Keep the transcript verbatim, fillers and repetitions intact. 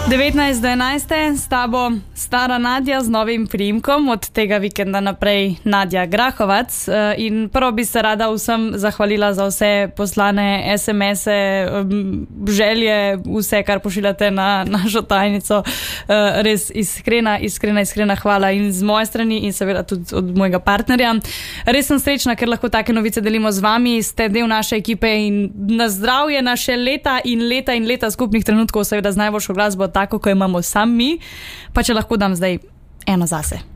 devetnajst do enajste s tabo stara Nadja z novim priimkom, od tega vikenda naprej Nadja Grahovac. In prvo bi se rada vsem zahvalila za vse poslane es em ese, želje, vse, kar pošiljate na našo tajnico. Res iskrena, iskrena, iskrena hvala in z moje strani in seveda tudi od mojega partnerja. Res sem srečna, ker lahko take novice delimo z vami, ste del naše ekipe in na zdravje, naše leta in leta in leta skupnih trenutkov, seveda z najboljšo glasbo, tako, ko imamo sami, pa če lahko dam zdaj eno zase.